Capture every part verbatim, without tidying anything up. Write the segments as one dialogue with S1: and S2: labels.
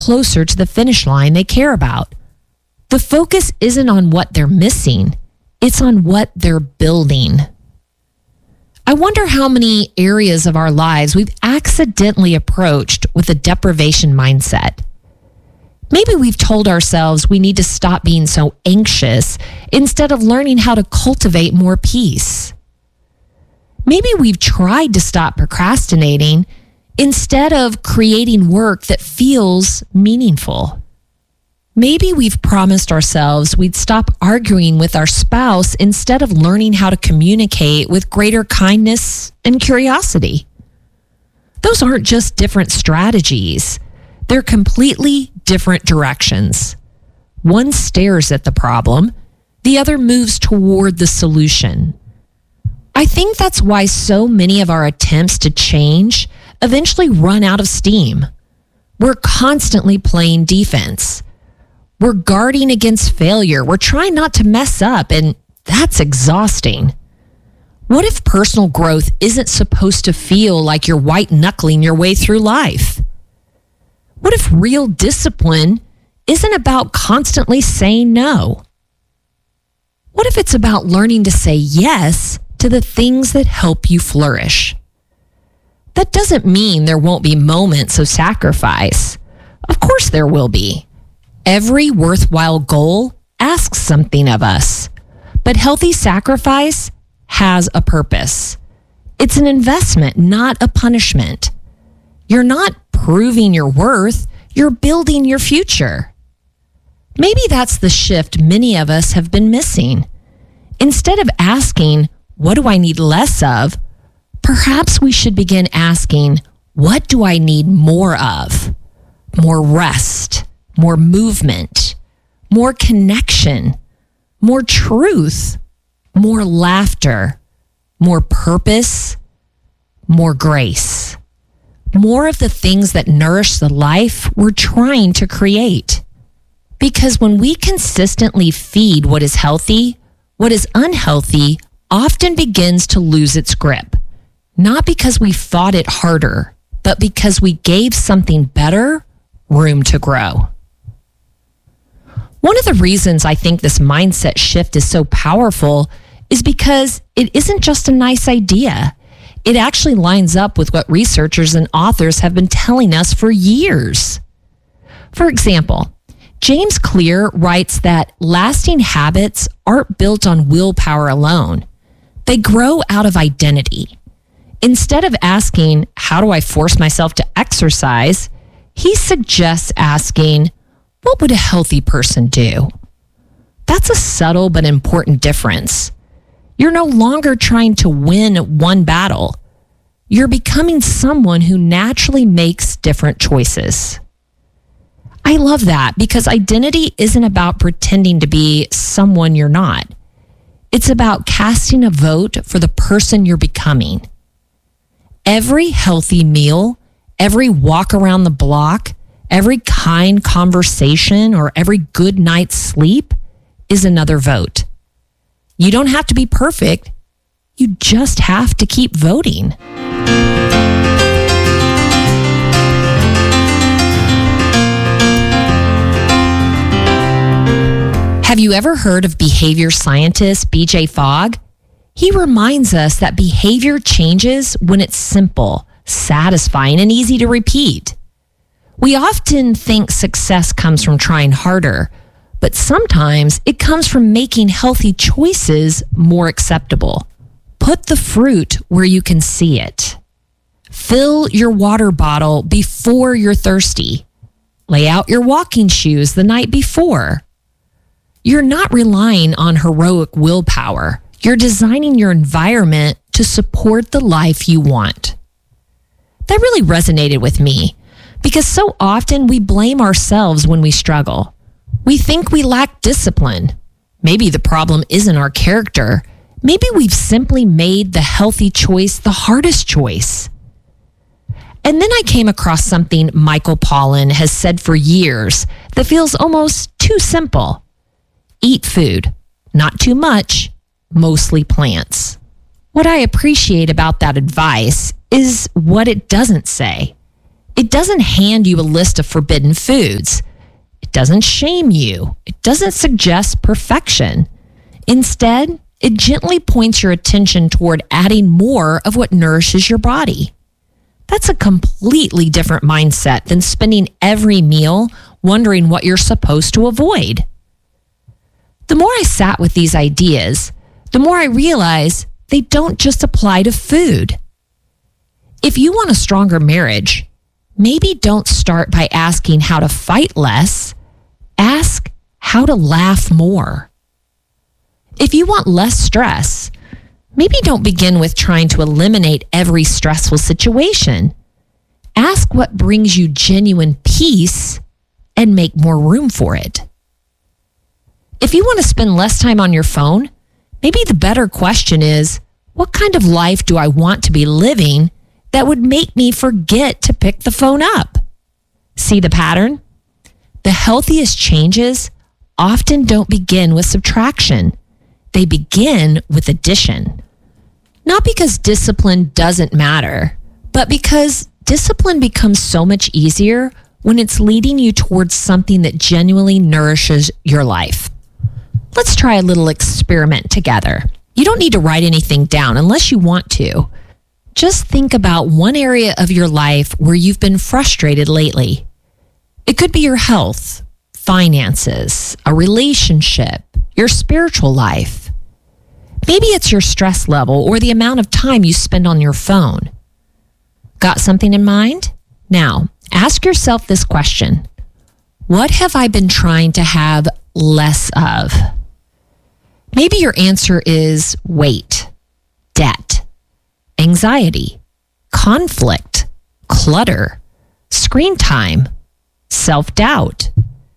S1: closer to the finish line they care about. The focus isn't on what they're missing, it's on what they're building. I wonder how many areas of our lives we've accidentally approached with a deprivation mindset. Maybe we've told ourselves we need to stop being so anxious instead of learning how to cultivate more peace. Maybe we've tried to stop procrastinating instead of creating work that feels meaningful. Maybe we've promised ourselves we'd stop arguing with our spouse instead of learning how to communicate with greater kindness and curiosity. Those aren't just different strategies. They're completely different directions. One stares at the problem, the other moves toward the solution. I think that's why so many of our attempts to change eventually run out of steam. We're constantly playing defense. We're guarding against failure. We're trying not to mess up, and that's exhausting. What if personal growth isn't supposed to feel like you're white-knuckling your way through life? What if real discipline isn't about constantly saying no? What if it's about learning to say yes to the things that help you flourish? That doesn't mean there won't be moments of sacrifice. Of course there will be. Every worthwhile goal asks something of us, but healthy sacrifice has a purpose. It's an investment, not a punishment. You're not proving your worth, you're building your future. Maybe that's the shift many of us have been missing. Instead of asking, what do I need less of? Perhaps we should begin asking, what do I need more of? More rest, more movement, more connection, more truth, more laughter, more purpose, more grace. More of the things that nourish the life we're trying to create. Because when we consistently feed what is healthy, what is unhealthy often begins to lose its grip. Not because we fought it harder, but because we gave something better room to grow. One of the reasons I think this mindset shift is so powerful is because it isn't just a nice idea. It actually lines up with what researchers and authors have been telling us for years. For example, James Clear writes that lasting habits aren't built on willpower alone. They grow out of identity. Instead of asking, how do I force myself to exercise? He suggests asking, what would a healthy person do? That's a subtle but important difference. You're no longer trying to win one battle. You're becoming someone who naturally makes different choices. I love that because identity isn't about pretending to be someone you're not. It's about casting a vote for the person you're becoming. Every healthy meal, every walk around the block, every kind conversation, or every good night's sleep is another vote. You don't have to be perfect. You just have to keep voting. Have you ever heard of behavior scientist B J Fogg? He reminds us that behavior changes when it's simple, satisfying, and easy to repeat. We often think success comes from trying harder, but sometimes it comes from making healthy choices more acceptable. Put the fruit where you can see it. Fill your water bottle before you're thirsty. Lay out your walking shoes the night before. You're not relying on heroic willpower. You're designing your environment to support the life you want. That really resonated with me because so often we blame ourselves when we struggle. We think we lack discipline. Maybe the problem isn't our character. Maybe we've simply made the healthy choice the hardest choice. And then I came across something Michael Pollan has said for years that feels almost too simple. Eat food, not too much, mostly plants. What I appreciate about that advice is what it doesn't say. It doesn't hand you a list of forbidden foods. It doesn't shame you. It doesn't suggest perfection. Instead, it gently points your attention toward adding more of what nourishes your body. That's a completely different mindset than spending every meal wondering what you're supposed to avoid. The more I sat with these ideas, the more I realized they don't just apply to food. If you want a stronger marriage, maybe don't start by asking how to fight less. Ask how to laugh more. If you want less stress, maybe don't begin with trying to eliminate every stressful situation. Ask what brings you genuine peace and make more room for it. If you want to spend less time on your phone, maybe the better question is, what kind of life do I want to be living that would make me forget to pick the phone up? See the pattern? The healthiest changes often don't begin with subtraction. They begin with addition. Not because discipline doesn't matter, but because discipline becomes so much easier when it's leading you towards something that genuinely nourishes your life. Let's try a little experiment together. You don't need to write anything down unless you want to. Just think about one area of your life where you've been frustrated lately. It could be your health, finances, a relationship, your spiritual life. Maybe it's your stress level or the amount of time you spend on your phone. Got something in mind? Now, ask yourself this question. What have I been trying to have less of? Maybe your answer is weight, debt, anxiety, conflict, clutter, screen time, self-doubt.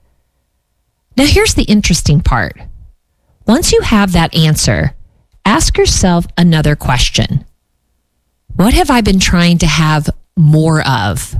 S1: Now here's the interesting part. Once you have that answer, ask yourself another question. What have I been trying to have more of?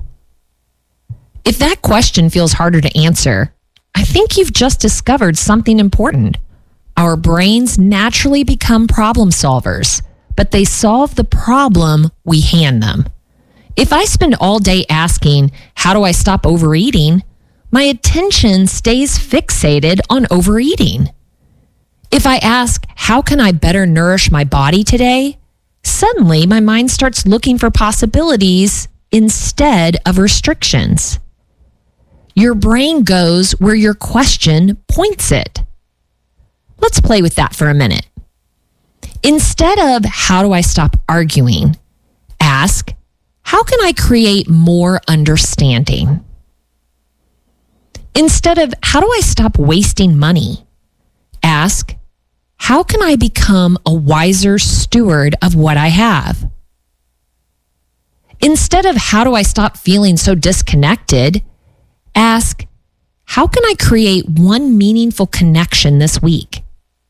S1: If that question feels harder to answer, I think you've just discovered something important. Our brains naturally become problem solvers, but they solve the problem we hand them. If I spend all day asking, how do I stop overeating? My attention stays fixated on overeating. If I ask, how can I better nourish my body today? Suddenly, my mind starts looking for possibilities instead of restrictions. Your brain goes where your question points it. Let's play with that for a minute. Instead of, how do I stop arguing? Ask, how can I create more understanding? Instead of, how do I stop wasting money? Ask, how can I become a wiser steward of what I have? Instead of, how do I stop feeling so disconnected? Ask, how can I create one meaningful connection this week?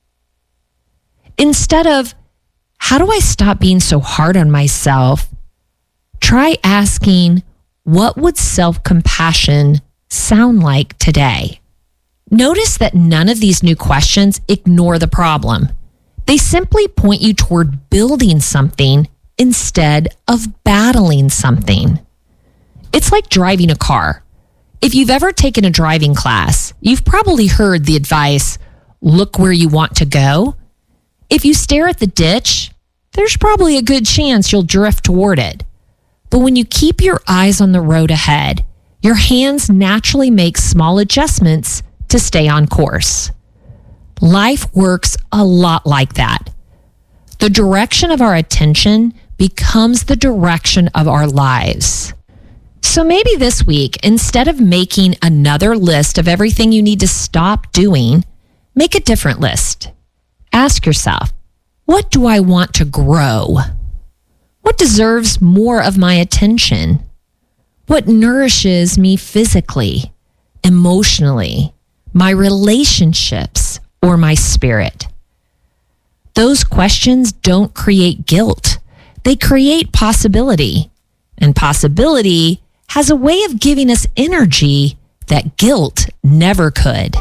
S1: Instead of, how do I stop being so hard on myself? Try asking, what would self-compassion sound like today? Notice that none of these new questions ignore the problem. They simply point you toward building something instead of battling something. It's like driving a car. If you've ever taken a driving class, you've probably heard the advice, look where you want to go. If you stare at the ditch, there's probably a good chance you'll drift toward it. But when you keep your eyes on the road ahead, your hands naturally make small adjustments to stay on course. Life works a lot like that. The direction of our attention becomes the direction of our lives. So maybe this week, instead of making another list of everything you need to stop doing, make a different list. Ask yourself, what do I want to grow? What deserves more of my attention? What nourishes me physically, emotionally, my relationships, or my spirit? Those questions don't create guilt. They create possibility. And possibility has a way of giving us energy that guilt never could.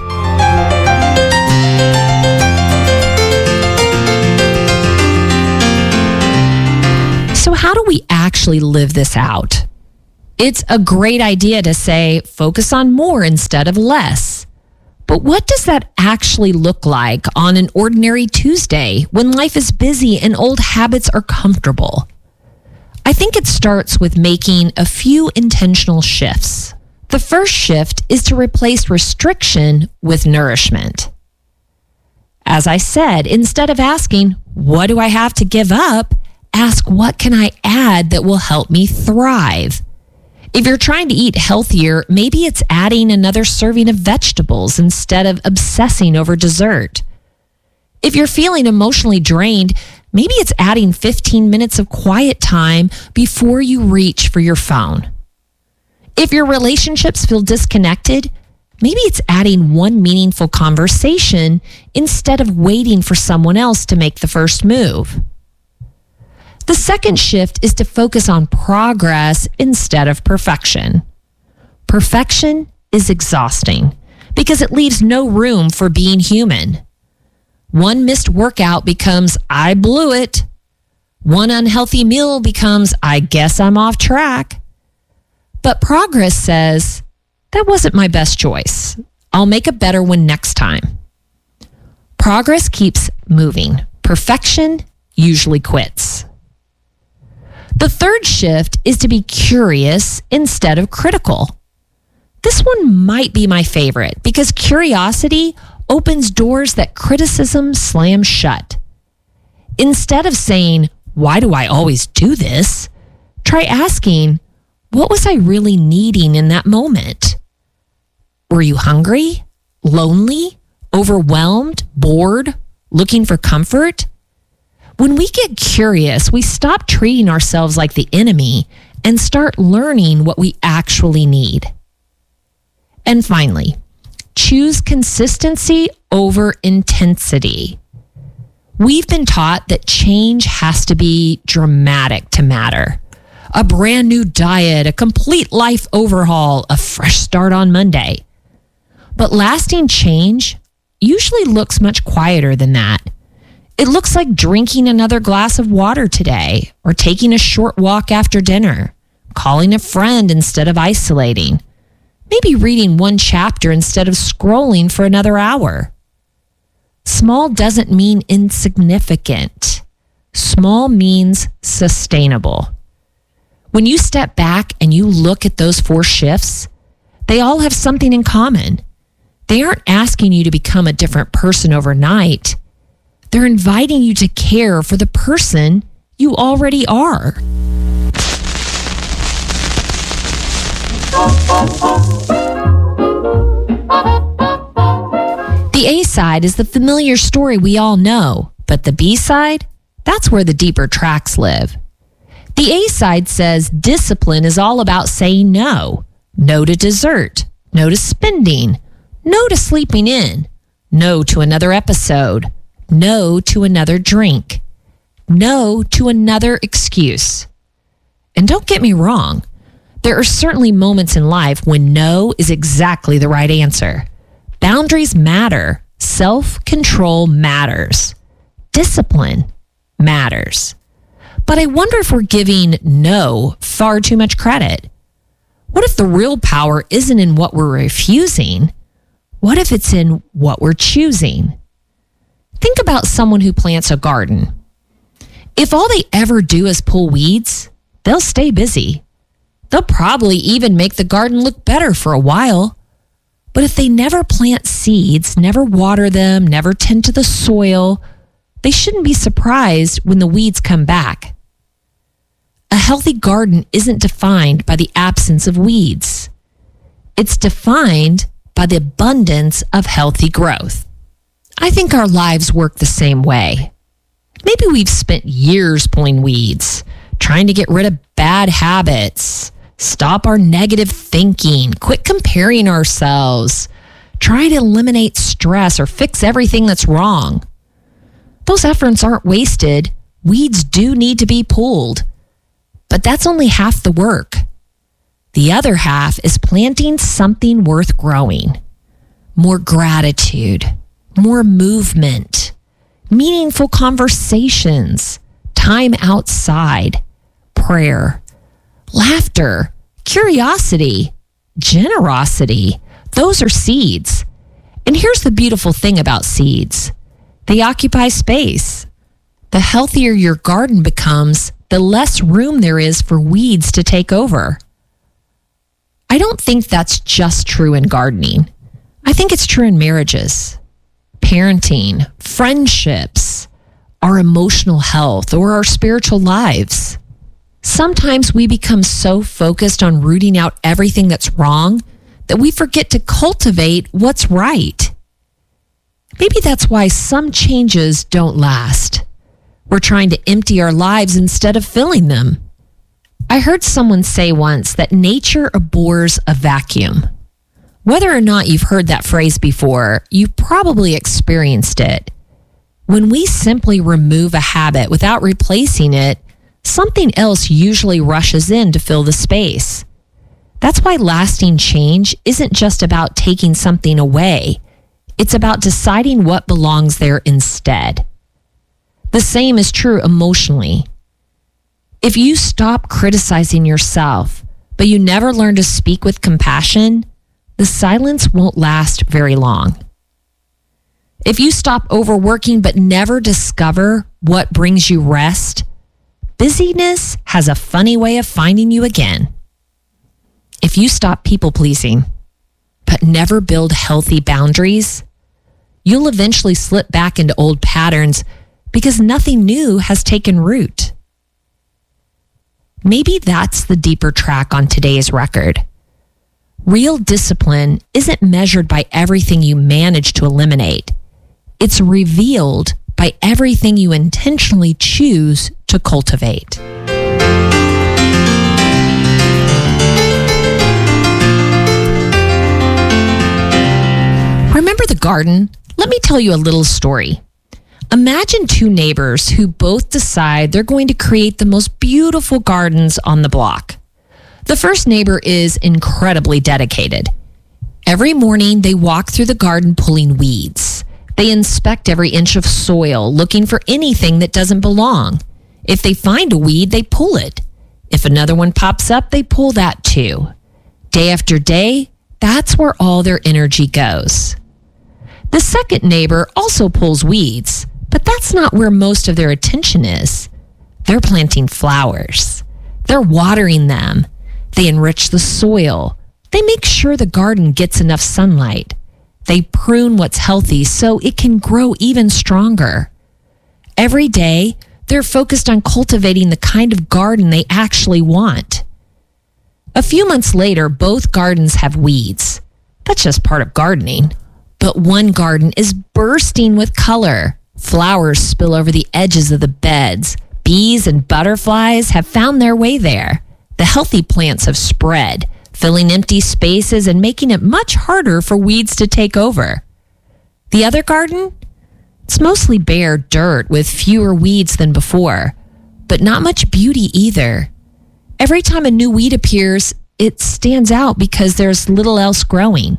S1: So how do we actually live this out? It's a great idea to say, focus on more instead of less. But what does that actually look like on an ordinary Tuesday when life is busy and old habits are comfortable? I think it starts with making a few intentional shifts. The first shift is to replace restriction with nourishment. As I said, instead of asking, what do I have to give up? Ask, what can I add that will help me thrive? If you're trying to eat healthier, maybe it's adding another serving of vegetables instead of obsessing over dessert. If you're feeling emotionally drained, maybe it's adding fifteen minutes of quiet time before you reach for your phone. If your relationships feel disconnected, maybe it's adding one meaningful conversation instead of waiting for someone else to make the first move. The second shift is to focus on progress instead of perfection. Perfection is exhausting because it leaves no room for being human. One missed workout becomes, I blew it. One unhealthy meal becomes, I guess I'm off track. But progress says, that wasn't my best choice. I'll make a better one next time. Progress keeps moving. Perfection usually quits. The third shift is to be curious instead of critical. This one might be my favorite because curiosity opens doors that criticism slams shut. Instead of saying, why do I always do this? Try asking, what was I really needing in that moment? Were you hungry, lonely, overwhelmed, bored, looking for comfort? When we get curious, we stop treating ourselves like the enemy and start learning what we actually need. And finally, choose consistency over intensity. We've been taught that change has to be dramatic to matter. A brand new diet, a complete life overhaul, a fresh start on Monday. But lasting change usually looks much quieter than that. It looks like drinking another glass of water today, or taking a short walk after dinner, calling a friend instead of isolating, maybe reading one chapter instead of scrolling for another hour. Small doesn't mean insignificant. Small means sustainable. When you step back and you look at those four shifts, they all have something in common. They aren't asking you to become a different person overnight. They're inviting you to care for the person you already are. The A side is the familiar story we all know, but the B side, that's where the deeper tracks live. The A side says discipline is all about saying no. No to dessert. No to spending. No to sleeping in. No to another episode. No to another drink. No to another excuse. And don't get me wrong, there are certainly moments in life when no is exactly the right answer. Boundaries matter. Self-control matters. Discipline matters. But I wonder if we're giving no far too much credit. What if the real power isn't in what we're refusing? What if it's in what we're choosing? Think about someone who plants a garden. If all they ever do is pull weeds, they'll stay busy. They'll probably even make the garden look better for a while. But if they never plant seeds, never water them, never tend to the soil, they shouldn't be surprised when the weeds come back. A healthy garden isn't defined by the absence of weeds. It's defined by the abundance of healthy growth. I think our lives work the same way. Maybe we've spent years pulling weeds, trying to get rid of bad habits, stop our negative thinking, quit comparing ourselves, try to eliminate stress or fix everything that's wrong. Those efforts aren't wasted. Weeds do need to be pulled. But that's only half the work. The other half is planting something worth growing. More gratitude, more movement, meaningful conversations, time outside, prayer, laughter, curiosity, generosity. Those are seeds. And here's the beautiful thing about seeds. They occupy space. The healthier your garden becomes, the less room there is for weeds to take over. I don't think that's just true in gardening. I think it's true in marriages, parenting, friendships, our emotional health, or our spiritual lives. Sometimes we become so focused on rooting out everything that's wrong that we forget to cultivate what's right. Maybe that's why some changes don't last. We're trying to empty our lives instead of filling them. I heard someone say once that nature abhors a vacuum. Whether or not you've heard that phrase before, you've probably experienced it. When we simply remove a habit without replacing it, something else usually rushes in to fill the space. That's why lasting change isn't just about taking something away. It's about deciding what belongs there instead. The same is true emotionally. If you stop criticizing yourself, but you never learn to speak with compassion, the silence won't last very long. If you stop overworking but never discover what brings you rest, busyness has a funny way of finding you again. If you stop people-pleasing but never build healthy boundaries, you'll eventually slip back into old patterns because nothing new has taken root. Maybe that's the deeper track on today's record. Real discipline isn't measured by everything you manage to eliminate. It's revealed by everything you intentionally choose to cultivate. Remember the garden? Let me tell you a little story. Imagine two neighbors who both decide they're going to create the most beautiful gardens on the block. The first neighbor is incredibly dedicated. Every morning, they walk through the garden pulling weeds. They inspect every inch of soil, looking for anything that doesn't belong. If they find a weed, they pull it. If another one pops up, they pull that too. Day after day, that's where all their energy goes. The second neighbor also pulls weeds, but that's not where most of their attention is. They're planting flowers. They're watering them. They enrich the soil. They make sure the garden gets enough sunlight. They prune what's healthy so it can grow even stronger. Every day, they're focused on cultivating the kind of garden they actually want. A few months later, both gardens have weeds. That's just part of gardening. But one garden is bursting with color. Flowers spill over the edges of the beds. Bees and butterflies have found their way there. The healthy plants have spread, filling empty spaces and making it much harder for weeds to take over. The other garden? It's mostly bare dirt with fewer weeds than before, but not much beauty either. Every time a new weed appears, it stands out because there's little else growing.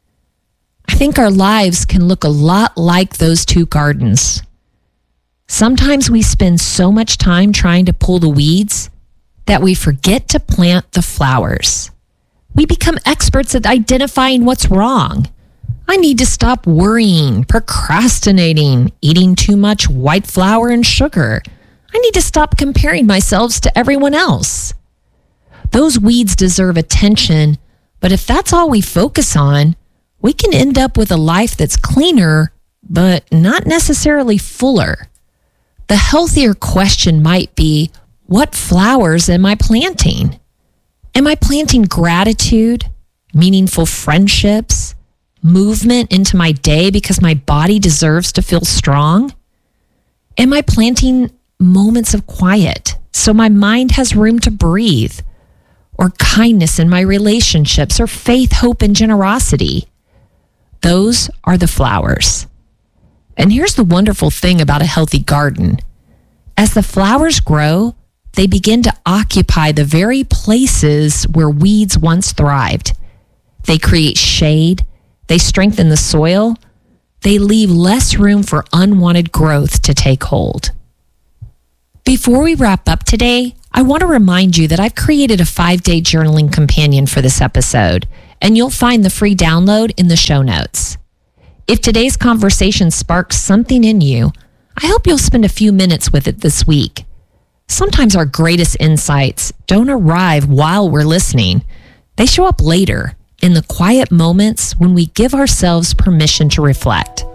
S1: I think our lives can look a lot like those two gardens. Sometimes we spend so much time trying to pull the weeds that we forget to plant the flowers. We become experts at identifying what's wrong. I need to stop worrying, procrastinating, eating too much white flour and sugar. I need to stop comparing myself to everyone else. Those weeds deserve attention, but if that's all we focus on, we can end up with a life that's cleaner, but not necessarily fuller. The healthier question might be, what flowers am I planting? Am I planting gratitude, meaningful friendships, movement into my day because my body deserves to feel strong? Am I planting moments of quiet so my mind has room to breathe? Or kindness in my relationships, or faith, hope, and generosity? Those are the flowers. And here's the wonderful thing about a healthy garden. As the flowers grow, they begin to occupy the very places where weeds once thrived. They create shade. They strengthen the soil. They leave less room for unwanted growth to take hold. Before we wrap up today, I want to remind you that I've created a five-day journaling companion for this episode, and you'll find the free download in the show notes. If today's conversation sparks something in you, I hope you'll spend a few minutes with it this week. Sometimes our greatest insights don't arrive while we're listening. They show up later, in the quiet moments when we give ourselves permission to reflect.